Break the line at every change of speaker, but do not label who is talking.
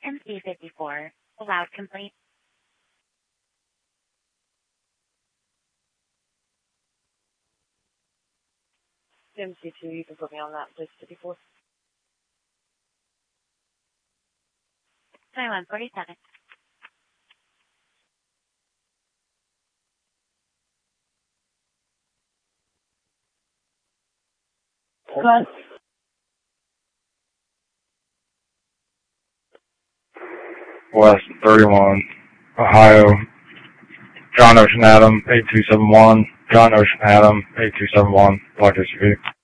MC54, a loud complaint.
MC2, you can put me on that, please, 54.
Sorry, 147.
Good.
West 31, Ohio, John Ocean Adam, 8271, John Ocean Adam, 8271, Black SUV.